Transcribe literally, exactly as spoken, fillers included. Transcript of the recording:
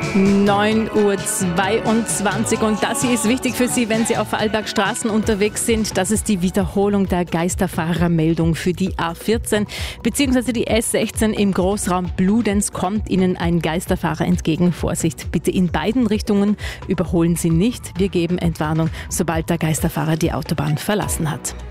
neun Uhr zweiundzwanzig und das hier ist wichtig für Sie, wenn Sie auf Vorarlbergstraßen unterwegs sind. Das ist die Wiederholung der Geisterfahrermeldung für die A vierzehn bzw. die S sechzehn im Großraum Bludenz kommt Ihnen ein Geisterfahrer entgegen. Vorsicht, bitte in beiden Richtungen überholen Sie nicht. Wir geben Entwarnung, sobald der Geisterfahrer die Autobahn verlassen hat.